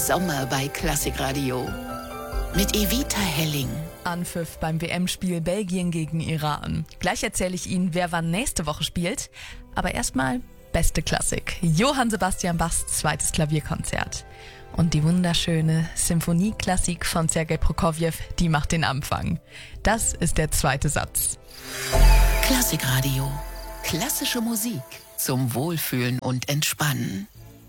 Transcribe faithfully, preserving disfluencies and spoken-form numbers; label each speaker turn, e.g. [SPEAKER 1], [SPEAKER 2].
[SPEAKER 1] Sommer bei Klassikradio. Mit Evita Helling.
[SPEAKER 2] Anpfiff beim W M-Spiel Belgien gegen Iran. Gleich erzähle ich Ihnen, wer wann nächste Woche spielt. Aber erstmal beste Klassik. Johann Sebastian Bachs zweites Klavierkonzert. Und die wunderschöne Symphonieklassik von Sergei Prokofjew, die macht den Anfang. Das ist der zweite Satz.
[SPEAKER 1] Klassikradio. Klassische Musik zum Wohlfühlen und Entspannen.